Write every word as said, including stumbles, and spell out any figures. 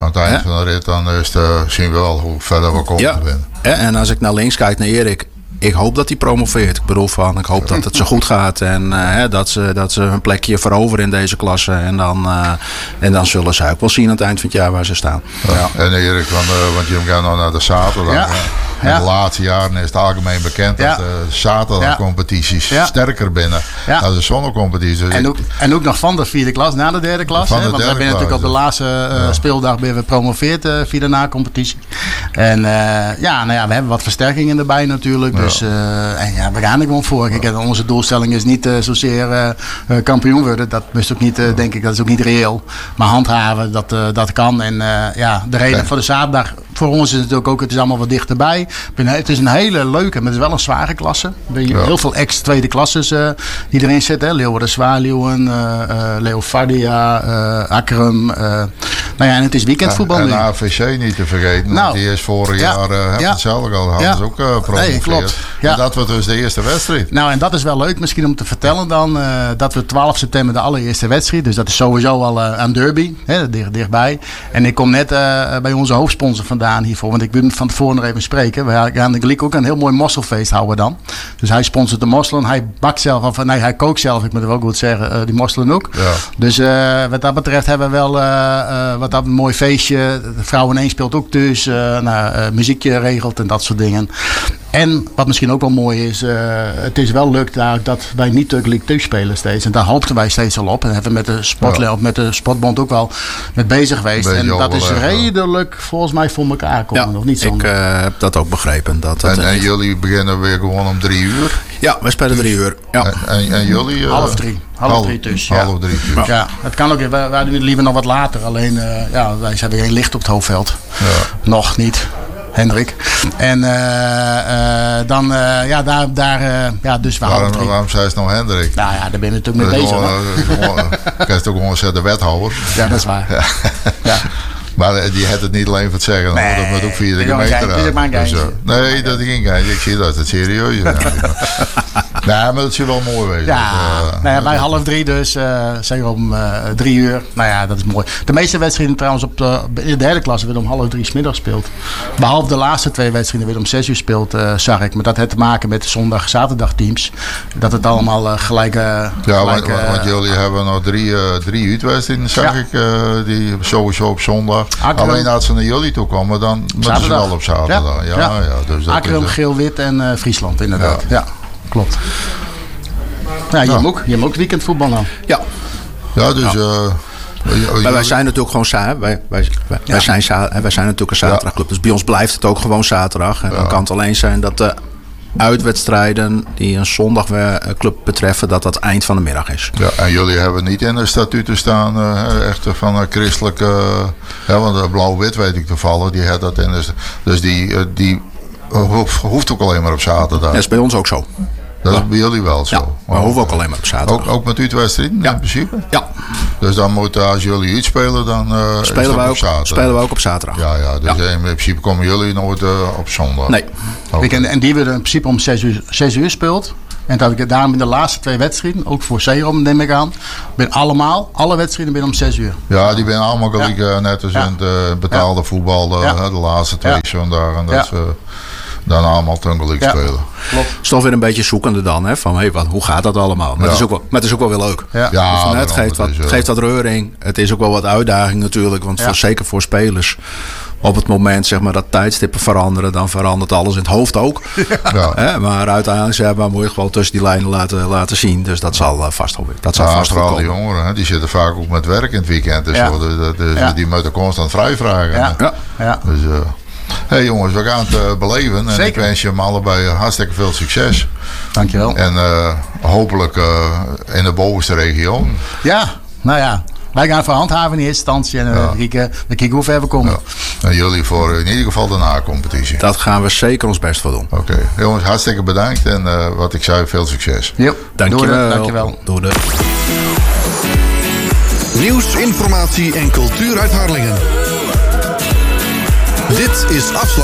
het eind ja. van de rit dan is de, zien we wel hoe verder we komen ja. te winnen. Ja, en als ik naar links kijk naar Erik, ik hoop dat hij promoveert. Ik bedoel van, ik hoop dat het zo goed gaat en uh, dat, ze, dat ze een plekje veroveren in deze klasse. En dan, uh, en dan zullen ze ook wel zien aan het eind van het jaar waar ze staan. Ja. Ja. En Erik, want, uh, want je gaat nou naar de zaterdag. Ja. In Ja. de laatste jaren is het algemeen bekend ja. dat de zaterdagcompetities ja. sterker binnen ja. dan de zonnecompetities. Dus en, ook, en ook nog van de vierde klas naar de derde klas. Van Hè? de Want we derde hebben natuurlijk klas, op de laatste uh, ja. speeldag ben we gepromoveerd uh, via de na-competitie. En uh, ja, nou ja, we hebben wat versterkingen erbij natuurlijk. Ja. Dus uh, en ja, we gaan er gewoon voor. Kijk, onze doelstelling is niet uh, zozeer uh, uh, kampioen worden. Dat is ook niet, uh, denk ik, dat is ook niet reëel. Maar handhaven, dat, uh, dat kan. En uh, ja, de reden ja. voor de zaterdag, voor ons is het natuurlijk ook, het is allemaal wat dichterbij. Het is een hele leuke, maar het is wel een zware klasse. Er zijn heel veel ex-tweede klasses uh, die erin zitten. Leeuwarden Zwaluwen, uh, uh, Leovardia, uh, Akkerum. Uh, nou ja, en het is weekendvoetbal ja, en nu. de A V C niet te vergeten. Nou, die is vorig ja, jaar, uh, ja, het zelf al hadden ja, ze ook uh, gepromoveerd. Nee, klopt. Ja. En dat was dus de eerste wedstrijd. Nou, en dat is wel leuk misschien om te vertellen dan. Uh, dat we twaalf september de allereerste wedstrijd. Dus dat is sowieso al uh, aan Derby. Hè, dicht, dichtbij. En ik kom net uh, bij onze hoofdsponsor vandaan hiervoor. Want ik wil van tevoren nog even spreken. We gaan de Gliek ook een heel mooi mosselfeest houden dan. Dus hij sponsort de mosselen. Hij bakt zelf, of nee, hij kookt zelf. Ik moet er ook goed zeggen, uh, die mosselen ook. Ja. Dus uh, wat dat betreft hebben we wel uh, uh, wat dat een mooi feestje. De vrouw in één speelt ook dus. Uh, nou, uh, muziekje regelt en dat soort dingen. En wat misschien ook wel mooi is, uh, het is wel lukt daar dat wij niet de League twee spelen steeds. En daar hoopten wij steeds al op. En hebben we met de, Sportle- ja. of met de Sportbond ook wel met bezig geweest. Beetje en dat is overleg, redelijk volgens mij voor elkaar komen. Ja, of niet zo? ik uh, heb dat ook begrepen. Dat dat En, en niet... jullie beginnen weer gewoon om drie uur? Ja, wij spelen drie uur. Ja. En, en, en jullie? Uh, half drie. Half, half drie dus. Ja. Half drie dus. Ja, het kan ook. Wij, wij doen het liever nog wat later. Alleen, uh, ja, wij hebben geen licht op het hoofdveld. Ja. Nog niet. Hendrik. En uh, uh, dan, uh, ja, daar, daar uh, ja, dus we waarom, half drie. waarom zei ze nou Hendrik? Nou ja, daar ben je natuurlijk mee bezig. Ik kan toch gewoon zeggen de wethouder. Ja, dat is waar. Ja. Ja. Maar die had het niet alleen voor het zeggen, nee, dat moet ook via de gemeenteraad. Dus, uh, nee, dat is geen geintje. Ik zie dat het serieus is. Nee, maar dat is wel mooi wezen. Ja, uh, nou ja, bij half drie dus, uh, zeker om uh, drie uur. Nou ja, dat is mooi. De meeste wedstrijden trouwens op de, in de derde klasse werden om half drie 's middags gespeeld. Behalve de laatste twee wedstrijden werden om zes uur speelt, uh, zag ik. Maar dat heeft te maken met de zondag-zaterdag teams. Dat het allemaal uh, gelijk... Uh, ja, gelijk, want, want uh, jullie hebben nog drie, uh, drie uitwedstrijden, zag ja. ik. Uh, die sowieso op zondag. Akkerum. Alleen als ze naar jullie toe komen, dan moeten ze wel op zaterdag. Ja, ja, ja. ja dus Akkerum, Geel-Wit en uh, Friesland, inderdaad. Ja, ja klopt. Ja, je, ja. Hebt ook, je hebt ook weekendvoetbal dan. Ja. Ja, dus... Ja. Uh, Maar wij zijn natuurlijk gewoon wij, wij, wij, wij, ja. zijn, wij zijn natuurlijk een zaterdagclub. Dus bij ons blijft het ook gewoon zaterdag. En ja. dan kan het alleen zijn dat de uitwedstrijden die een zondagclub betreffen, dat dat eind van de middag is. Ja, en jullie hebben niet in de statuten staan, uh, echt van een christelijke... Uh, ja, want blauw-wit weet ik toevallig, die had dat in de... Dus die, uh, die hoeft, hoeft ook alleen maar op zaterdag. Dat is bij ons ook zo. Dat is bij jullie wel zo. Ja, maar we hoeven ook alleen maar op zaterdag. Ook, ook met uitwedstrijden ja. in principe? Ja. Dus dan moet, als jullie iets spelen, dan uh, spelen, wij op ook, zaterdag. spelen we ook op zaterdag. Ja, ja, dus ja. in principe komen jullie nooit uh, op zondag. Nee. Okay. En, en die werden in principe om zes uur, zes uur speelt. En dat ik daarom in de laatste twee wedstrijden, ook voor Seerom neem ik aan, ben allemaal, alle wedstrijden binnen om zes uur. Ja, die zijn allemaal gelijk, ja. uh, net als ja. in het uh, betaalde ja. voetbal, de, ja. de laatste twee ja. zondagen. Dat ja. uh, dan allemaal tegelijk ja. spelen. Klopt. Het is toch weer een beetje zoekende dan, hè? Van hey, wat, hoe gaat dat allemaal? Maar, ja. het is ook wel, maar het is ook wel weer leuk. Ja. Ja, dus het geeft wat, is, uh... geeft wat reuring. Het is ook wel wat uitdaging natuurlijk, want ja. voor, zeker voor spelers. Op het moment zeg maar, dat tijdstippen veranderen, dan verandert alles in het hoofd ook. Ja. Hè? Maar uiteindelijk zeg maar, moet je gewoon tussen die lijnen laten, laten zien. Dus dat zal uh, vast wel weer. Dat zal ja, vast vooral de jongeren, hè? Die zitten vaak ook met werk in het weekend. Dus, ja. dus, dus ja. die moeten constant vrij vragen. Ja. Ja. Ja. Dus, uh, hé hey jongens, we gaan het uh, beleven. En Zeker. Ik wens je hem allebei hartstikke veel succes. Dankjewel. En uh, hopelijk uh, in de bovenste regio. Ja, nou ja. Wij gaan voor handhaven in eerste instantie en ja. we kijken hoe ver we komen. Ja. En jullie voor in ieder geval de na-competitie. Dat gaan we zeker ons best voor doen. Oké. Okay. Jongens, hartstikke bedankt. En uh, wat ik zei, veel succes. Jo, dankjewel. Dankjewel. Doei. Doei. Nieuws, informatie en cultuur uit Harlingen. Dit is afslag.